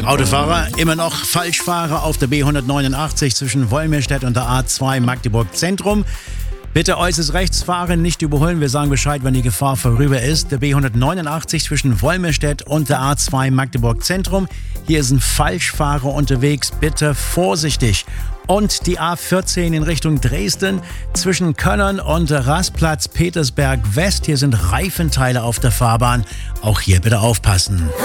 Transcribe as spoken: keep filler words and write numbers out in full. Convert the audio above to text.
Autofahrer, immer noch Falschfahrer auf der B hundertneunundachtzig zwischen Wolmirstedt und der A zwei Magdeburg Zentrum. Bitte äußerst rechts fahren, nicht überholen. Wir sagen Bescheid, wenn die Gefahr vorüber ist. Der B hundertneunundachtzig zwischen Wolmirstedt und der A zwei Magdeburg Zentrum. Hier ist ein Falschfahrer unterwegs. Bitte vorsichtig. Und die A vierzehn in Richtung Dresden zwischen Köllern und Rastplatz Petersberg West. Hier sind Reifenteile auf der Fahrbahn. Auch hier bitte aufpassen.